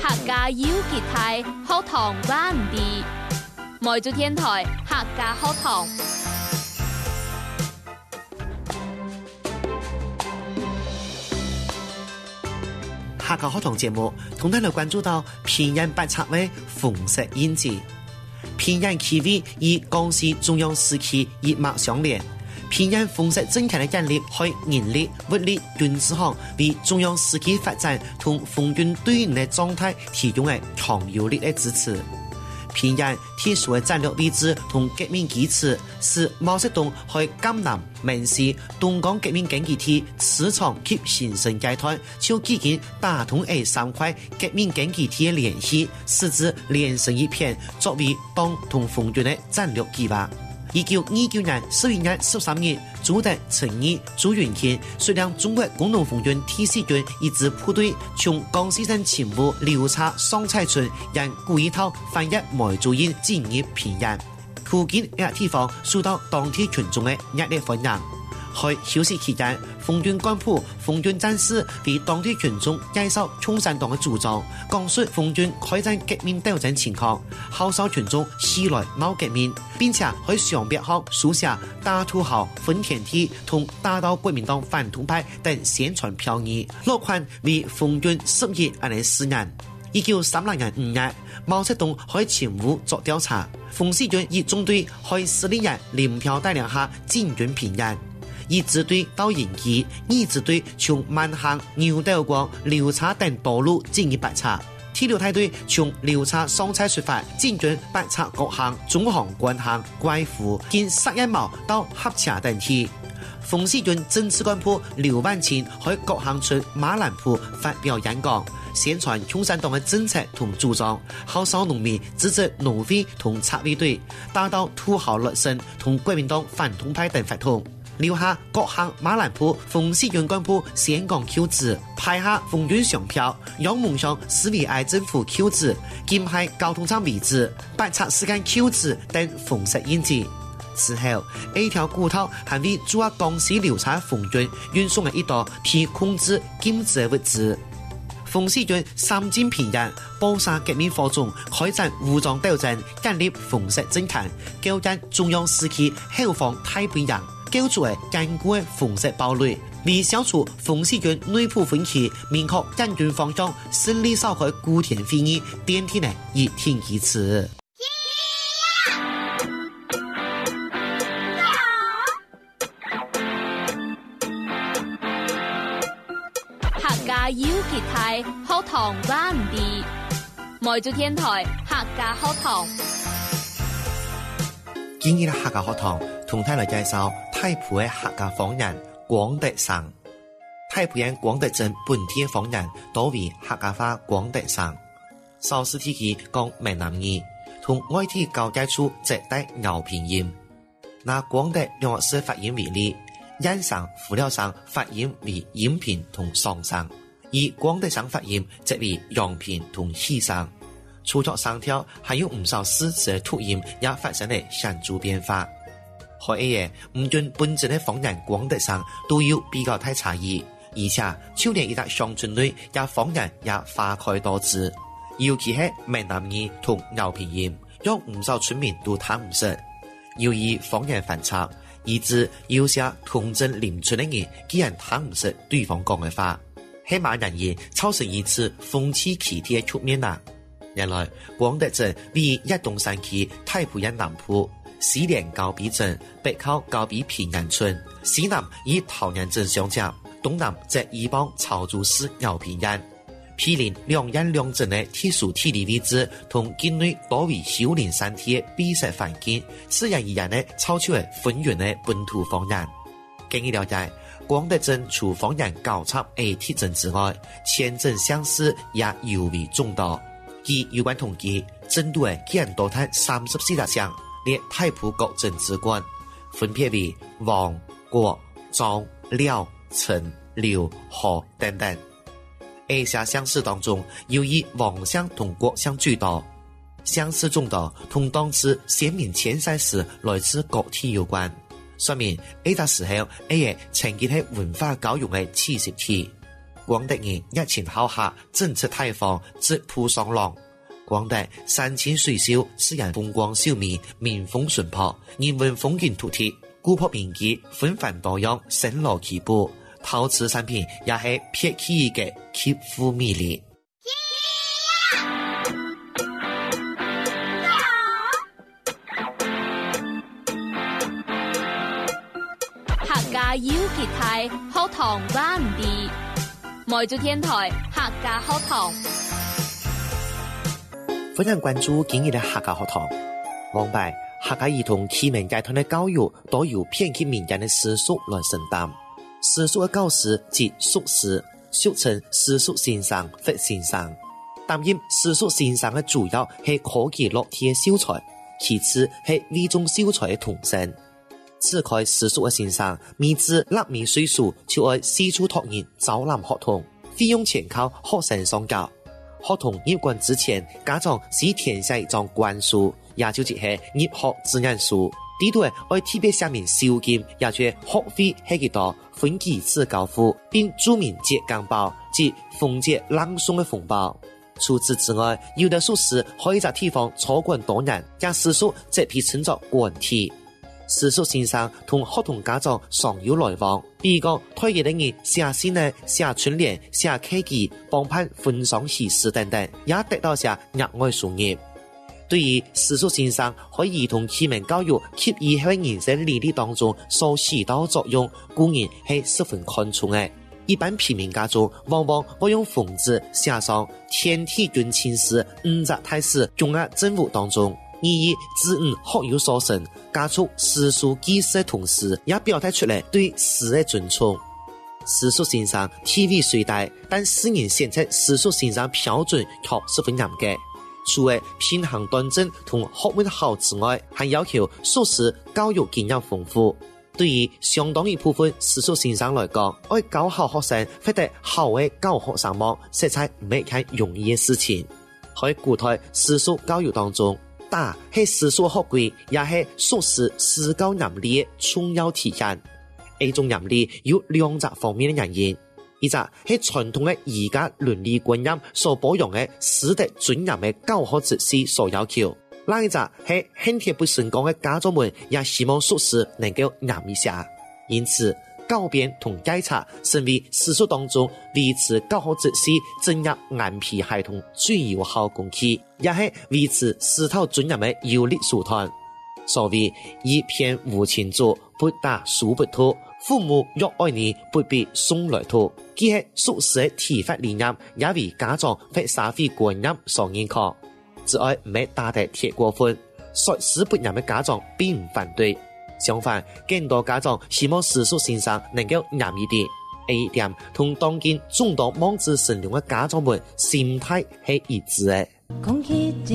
客家要結態學堂灣地，梅州天台客家學堂。 客家學堂節目同大家關注到平安八策的鳳石印記。平安區位與江西中央時期一脈相連。平安鳳石政權的建立，喺人力、物力、軍事上為中央時期發展同奉軍對應的狀態提供了強有力的支持。平安特殊的戰略位置同革命基礎，使毛澤東喺江南、閩西、東江革命經濟體磁場及形成階段，就幾經打通三塊革命經濟體的聯繫，使之連成一片，作為黨同奉軍的戰略計劃。1929年11月13日，朱德、陳毅、朱雲慶率領中國工農紅軍第四軍一支部隊，從江西省勤務劉查桑蔡村沿古一套翻越梅州縣進入平安。附近一個地方受到當地群眾的熱烈歡迎。喺休息期間，奉軍幹部、奉軍戰士為當地群眾介紹共產黨的主張，講述奉軍開展革命鬥爭情況，號召群眾起來鬧革命，並且喺上邊上書寫大土豪分田地同打倒國民黨反動派等宣傳標語，落款為奉軍10億的誓言。1932年5月，毛澤東喺勤務作調查，奉系軍以中隊喺14日林彪帶領下進軍平安。一支隊到延吉，二支隊從萬行、牛斗江、劉查等道路進入八策。第六大隊從劉查桑蔡出發，進軍八策各行、中行、關行、怪湖、經沙一毛到合茶等地。奉系軍政治幹部劉萬清喺各行村馬蘭鋪發表演講，宣傳共產黨的政策同主張，號召農民支持農會同策衛隊，打倒土豪劣紳同國民黨反動派等法統。留下各行馬蘭鋪奉系軍幹部先講扣子，派下奉軍上票，讓夢想斯維埃政府扣子，金海交通廠位置，八策時間扣子等鳳石印記。此後，一條古道還為駐江西劉查奉軍運送了一道被控制禁止的物資。奉系軍三進平安，包殺革命火種，開展武裝鬥爭，建立鳳石政權，構建中央時期後方太平洋構築的堅固的鳳石堡壘，為消除奉系軍內部分歧，明確建軍方向，勝利召開古田會議奠定了一定基礎。 客家要結態學堂灣地，梅州天台客家學堂。 今日的客家學堂同大家介紹太埔的客家方言廣德省。太埔縣廣德鎮本地的方言多為客家話廣德省，少數地區講閩南語，同外地交界處則帶牛平音。拿廣德兩個市發音為例，鹽省、輔料省發音為鹽平同桑省，而廣德省發音則為陽平同喜省。除咗上調，還有唔少詩詞的讀音也發生了顯著變化。可以嘅，唔論本鎮的方言廣德省都有比較大差異，而且就連一笪鄉村內也方言也花開多姿，尤其係閩南語同牛平音，讓唔少村民都聽唔識。由於方言反差，以致有些同鎮鄰村的人竟然聽唔識對方講的話，係蠻人也造成一次風氣奇特的局面啦。原來廣德鎮位於一東山區太埔縣南部，西連高壁鎮，北靠高壁平安村，西南與桃園鎮相接，東南則依傍潮州市饒平縣。毗鄰兩縣兩鎮的特殊地理位置，同境內多為丘陵山體的闭塞環境，自然而然的造就了豐潤的本土方言。經你了解，廣德鎮除方言高插的特徵之外，縣鎮鄉市也尤為眾多。據有關統計，鎮都嘅竟然多達34個鄉，列太埔各鎮之冠，分別為王、郭、莊、廖、陳、劉、何等等。以下鄉市當中，由以王鄉同郭鄉居多。鄉市眾多，同當次先民遷徙時來自各地有關，說明呢個時候，也曾經係文化教育嘅起始地。 廣大人一前好客，整出大方，直撲上浪。廣大山清水秀，自然風光秀美，民風淳樸，人文風景獨特，古樸民居，紛繁多樣，星羅棋布。陶瓷產品也係撇起嘅極富魅力。 客家要結態，學堂灣地，每週天台客家學堂。 歡迎關注今日嘅客家學堂。往擺客家兒童啟蒙階段嘅教育都由偏僻民間嘅師叔來承擔。師叔嘅教師即叔師，俗稱師叔先生或先生。擔任師叔先生嘅主要係科技落地嘅秀才，其次係呢種秀才嘅童聲。此開師叔嘅先生，未至60米歲數就愛四處託人招攬學童，費用全靠學生上交。學童入關之前，家長是填寫一張關書，也就是入學指引書。呢度愛特別寫明收金，也就是學費係幾多，分幾次交付，並註明節綱包即逢節朗誦嘅封包。除此之外，有的宿舍可以在地方坐館多年，將師叔則被稱作館體。師叔先生同學童家長常有來往，比如講推薦的人寫信呢、寫春聯、寫客記、幫辦婚喪喜事等等，也得到些額外收入。對於師叔先生喺兒童啟蒙教育及以後人生履歷當中所起到作用，固然係十分看重嘅。一般平民家中往往會用封字寫上天體軍親師五十太師重要政務當中，以子女學有所成，加速師叔記事的同時，也表達出來對師的尊重。師叔先生地位雖大，但世人選擇師叔先生標準卻十分嚴格。除了品行端正同學問好之外，還要求碩士教育經驗豐富。對於相當一部分師叔先生來講，愛教好學生或者好嘅教學生網，實在唔係件容易嘅事情。喺古代師叔教育當中，打係師叔學規，也係碩士師教嚴厲嘅重要體現。呢種嚴厲有兩個方面嘅原因。一個係傳統嘅儒家倫理觀念所保養嘅師德尊嚴嘅教學秩序所要求，另一個係恨鐵不成鋼嘅家長們也希望碩士能夠嚴一下。因此教鞭同檢查成為師叔當中維持教學秩序增入眼皮系統最有效工具，也係維持師徒尊嚴嘅有力手段。所謂一片無情做，不打書不吐。父母若愛你，不必送來吐。既係碩士嘅提法理念，也為家長或社會觀念所認可。只愛唔係打得太過分，碩士畢業嘅家長並唔反對。相反，更多家長希望師叔先生能夠嚴一點。呢一點同當今眾多望子成龍嘅家長們心態係一致嘅。